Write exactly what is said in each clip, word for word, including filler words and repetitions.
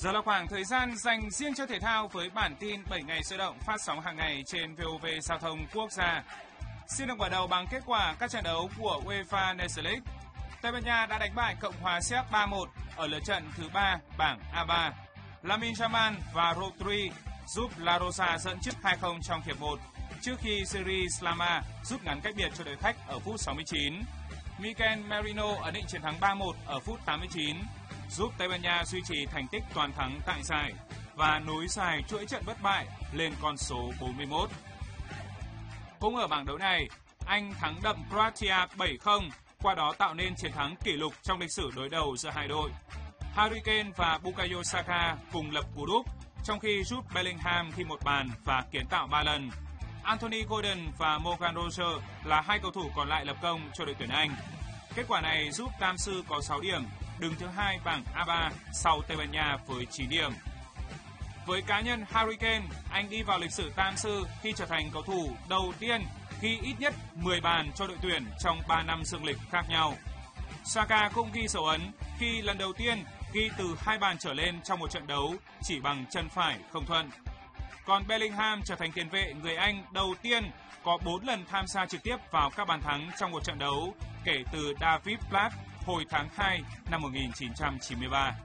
Giờ là khoảng thời gian dành riêng cho thể thao với bản tin bảy ngày sôi động phát sóng hàng ngày trên vê o vê Giao thông Quốc gia. Xin được mở đầu bằng kết quả các trận đấu của UEFA Nations League. Tây Ban Nha đã đánh bại Cộng hòa Séc ba một ở lượt trận thứ ba bảng A ba. Lamine Yamal và Rodri giúp La Rosa dẫn trước hai không trong hiệp một, trước khi Seri Slama rút ngắn cách biệt cho đội khách ở phút sáu mươi chín. Mikel Merino ấn định chiến thắng ba một ở phút tám mươi chín, giúp Tây Ban Nha duy trì thành tích toàn thắng tại giải và nối dài chuỗi trận bất bại lên con số bốn mươi mốt. Cũng ở bảng đấu này, Anh thắng đậm Croatia bảy không, qua đó tạo nên chiến thắng kỷ lục trong lịch sử đối đầu giữa hai đội. Harry Kane và Bukayo Saka cùng lập cú đúp, trong khi Jude Bellingham ghi một bàn và kiến tạo ba lần. Anthony Gordon và Morgan Rogers là hai cầu thủ còn lại lập công cho đội tuyển Anh. Kết quả này giúp Tam Sư có sáu điểm, đứng thứ hai bảng A ba sau Tây Ban Nha với chín điểm. Với cá nhân Harry Kane, anh đi vào lịch sử Tam Sư khi trở thành cầu thủ đầu tiên ghi ít nhất mười bàn cho đội tuyển trong ba năm dương lịch khác nhau. Saka cũng ghi dấu ấn khi lần đầu tiên ghi từ hai bàn trở lên trong một trận đấu chỉ bằng chân phải không thuận. Còn Bellingham trở thành tiền vệ người Anh đầu tiên có bốn lần tham gia trực tiếp vào các bàn thắng trong một trận đấu kể từ David Platt hồi tháng hai năm một nghìn chín trăm chín mươi ba.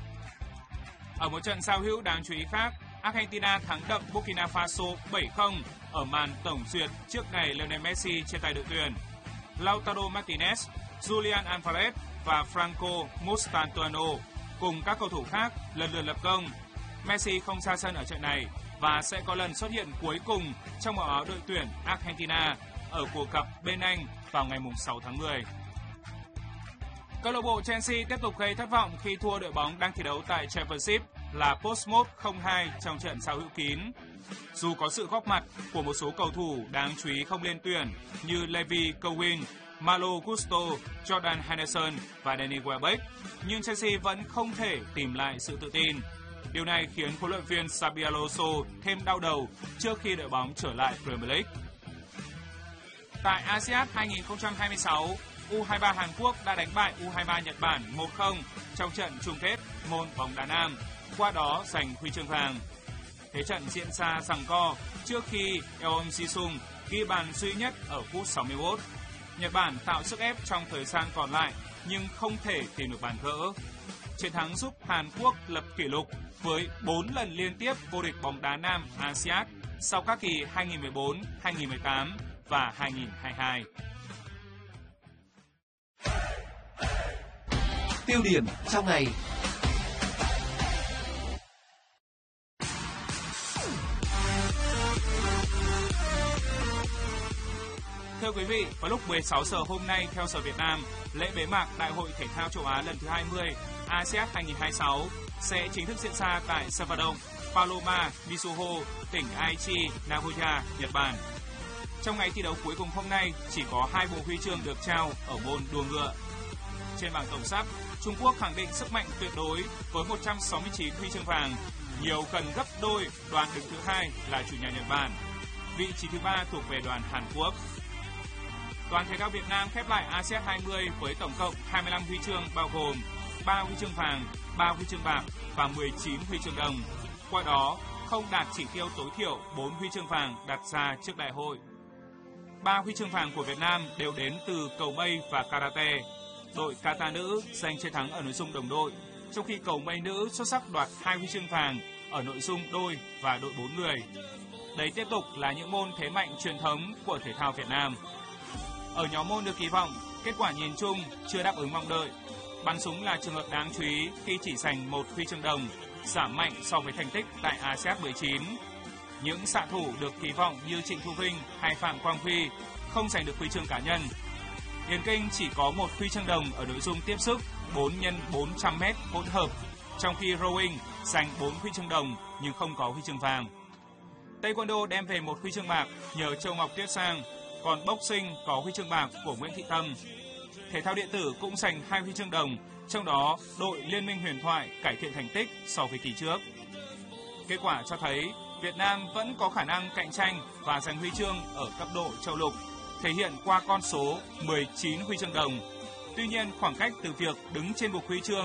Ở một trận giao hữu đáng chú ý khác, Argentina thắng đậm Burkina Faso bảy không ở màn tổng duyệt trước ngày Lionel Messi trên tay đội tuyển. Lautaro Martinez, Julian Alvarez và Franco Mostantuono cùng các cầu thủ khác lần lượt lập công. Messi không ra sân ở trận này và sẽ có lần xuất hiện cuối cùng trong màu áo đội tuyển Argentina ở cuộc gặp bên Anh vào ngày sáu tháng mười. Câu lạc bộ Chelsea tiếp tục gây thất vọng khi thua đội bóng đang thi đấu tại Championship là Portsmouth không hai trong trận giao hữu kín. Dù có sự góp mặt của một số cầu thủ đáng chú ý không lên tuyển như Levi Colwill, Malo Gusto, Jordan Henderson và Danny Welbeck, nhưng Chelsea vẫn không thể tìm lại sự tự tin. Điều này khiến huấn luyện viên Xabi Alonso thêm đau đầu trước khi đội bóng trở lại Premier League. Tại a si át hai không hai sáu, u hai ba Hàn Quốc đã đánh bại u hai ba Nhật Bản một không trong trận chung kết môn bóng đá nam, qua đó giành huy chương vàng. Thế trận diễn ra giằng co trước khi Eom Ji-sung ghi bàn duy nhất ở phút sáu mươi mốt. Nhật Bản tạo sức ép trong thời gian còn lại nhưng không thể tìm được bàn gỡ. Chiến thắng giúp Hàn Quốc lập kỷ lục với bốn lần liên tiếp vô địch bóng đá nam a si át sau các kỳ hai không một bốn, hai không một tám và hai không hai hai. Tiêu điểm trong ngày. Thưa quý vị, vào lúc mười sáu giờ hôm nay theo giờ Việt Nam, lễ bế mạc Đại hội Thể thao châu Á lần thứ hai mươi a si át hai không hai sáu sẽ chính thức diễn ra tại sân vận động Paloma Mizuho, tỉnh Aichi, Nagoya, Nhật Bản. Trong ngày thi đấu cuối cùng hôm nay, chỉ có hai bộ huy chương được trao ở môn đua ngựa. Trên bảng tổng sắp, Trung Quốc khẳng định sức mạnh tuyệt đối với một trăm sáu mươi chín huy chương vàng, nhiều gần gấp đôi đoàn đứng thứ hai là chủ nhà Nhật Bản. Vị trí thứ ba thuộc về đoàn Hàn Quốc. Đoàn thể thao Việt Nam khép lại a si át hai mươi với tổng cộng hai mươi lăm huy chương bao gồm ba huy chương vàng, ba huy chương bạc và mười chín huy chương đồng. Qua đó, không đạt chỉ tiêu tối thiểu bốn huy chương vàng đặt ra trước đại hội. ba huy chương vàng của Việt Nam đều đến từ cầu mây và karate. Đội kata nữ giành chiến thắng ở nội dung đồng đội, trong khi cầu mây nữ xuất sắc đoạt hai huy chương vàng ở nội dung đôi và đội bốn người. Đấy tiếp tục là những môn thế mạnh truyền thống của thể thao Việt Nam. Ở nhóm môn được kỳ vọng, kết quả nhìn chung chưa đáp ứng mong đợi. Bắn súng là trường hợp đáng chú ý khi chỉ giành một huy chương đồng, giảm mạnh so với thành tích tại a si át mười chín. Những xạ thủ được kỳ vọng như Trịnh Thu Vinh hay Phạm Quang Huy không giành được huy chương cá nhân. Điền Kinh chỉ có một huy chương đồng ở nội dung tiếp sức bốn nhân bốn trăm mét hỗn hợp, trong khi rowing giành bốn huy chương đồng nhưng không có huy chương vàng. Taekwondo đem về một huy chương bạc nhờ Châu Ngọc Tuyết Sang, còn boxing có huy chương bạc của Nguyễn Thị Tâm. Thể thao điện tử cũng giành hai huy chương đồng, trong đó đội Liên minh huyền thoại cải thiện thành tích so với kỳ trước. Kết quả cho thấy Việt Nam vẫn có khả năng cạnh tranh và giành huy chương ở cấp độ châu lục, thể hiện qua con số mười chín huy chương đồng. Tuy nhiên, khoảng cách từ việc đứng trên bục huy chương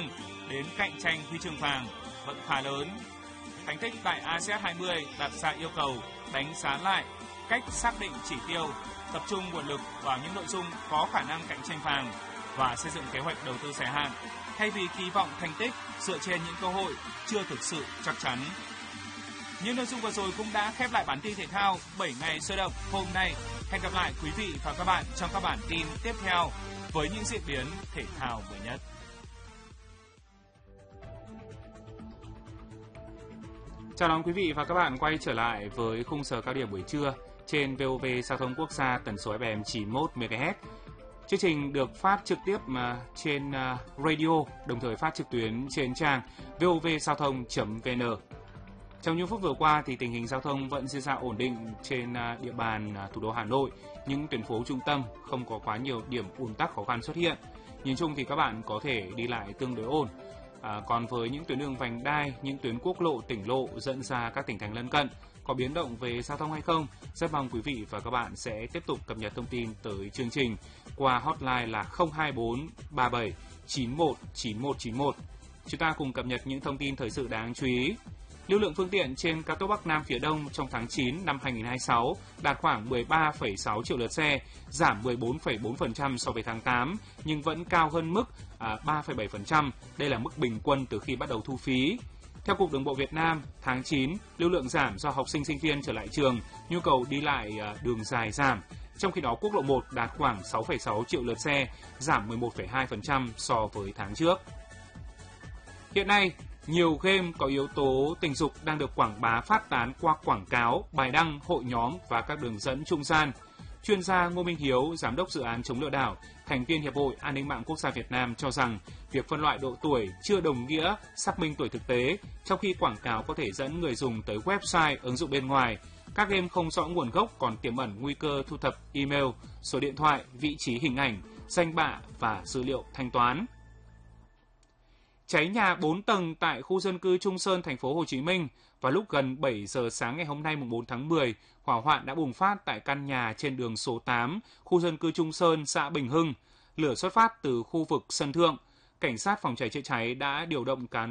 đến cạnh tranh huy chương vàng vẫn khá lớn. Thành tích tại a sê an hai mươi đặt ra yêu cầu đánh giá lại cách xác định chỉ tiêu, tập trung nguồn lực vào những nội dung có khả năng cạnh tranh vàng và xây dựng kế hoạch đầu tư dài hạn, thay vì kỳ vọng thành tích dựa trên những cơ hội chưa thực sự chắc chắn. Những nội dung vừa rồi cũng đã khép lại bản tin thể thao bảy ngày sôi động hôm nay. Hẹn gặp lại quý vị và các bạn trong các bản tin tiếp theo với những diễn biến thể thao mới nhất. Chào đón quý vị và các bạn quay trở lại với khung giờ cao điểm buổi trưa trên vê o vê Giao thông Quốc gia tần số ép em chín mươi mốt mê ga héc. Chương trình được phát trực tiếp trên radio, đồng thời phát trực tuyến trên trang vê o vê giao thông chấm vê en. Trong những phút vừa qua thì tình hình giao thông vẫn diễn ra ổn định trên địa bàn thủ đô Hà Nội. Những tuyến phố trung tâm không có quá nhiều điểm ùn tắc khó khăn xuất hiện. Nhìn chung thì các bạn có thể đi lại tương đối ổn. À, còn với những tuyến đường vành đai, những tuyến quốc lộ, tỉnh lộ dẫn ra các tỉnh thành lân cận, có biến động về giao thông hay không? Rất mong quý vị và các bạn sẽ tiếp tục cập nhật thông tin tới chương trình qua hotline là không hai bốn ba bảy chín một chín một chín một. Chúng ta cùng cập nhật những thông tin thời sự đáng chú ý. Lưu lượng phương tiện trên cao tốc Bắc Nam phía Đông trong tháng chín năm hai nghìn không trăm hai mươi sáu đạt khoảng mười ba phẩy sáu triệu lượt xe, giảm mười bốn phẩy bốn phần trăm so với tháng tám, nhưng vẫn cao hơn mức à, ba phẩy bảy phần trăm. Đây là mức bình quân từ khi bắt đầu thu phí. Theo Cục Đường bộ Việt Nam, tháng chín, lưu lượng giảm do học sinh sinh viên trở lại trường, nhu cầu đi lại à, đường dài giảm. Trong khi đó, quốc lộ một đạt khoảng sáu phẩy sáu triệu lượt xe, giảm mười một phẩy hai phần trăm so với tháng trước. Hiện nay, nhiều game có yếu tố tình dục đang được quảng bá phát tán qua quảng cáo, bài đăng, hội nhóm và các đường dẫn trung gian. Chuyên gia Ngô Minh Hiếu, giám đốc dự án chống lừa đảo, thành viên Hiệp hội An ninh mạng quốc gia Việt Nam cho rằng việc phân loại độ tuổi chưa đồng nghĩa xác minh tuổi thực tế, trong khi quảng cáo có thể dẫn người dùng tới website, ứng dụng bên ngoài. Các game không rõ nguồn gốc còn tiềm ẩn nguy cơ thu thập email, số điện thoại, vị trí hình ảnh, danh bạ và dữ liệu thanh toán. Cháy nhà bốn tầng tại khu dân cư Trung Sơn, thành phố Hồ Chí Minh vào lúc gần bảy giờ sáng ngày hôm nay mùng bốn tháng mười, hỏa hoạn đã bùng phát tại căn nhà trên đường số tám, khu dân cư Trung Sơn, xã Bình Hưng. Lửa xuất phát từ khu vực sân thượng. Cảnh sát phòng cháy chữa cháy đã điều động cán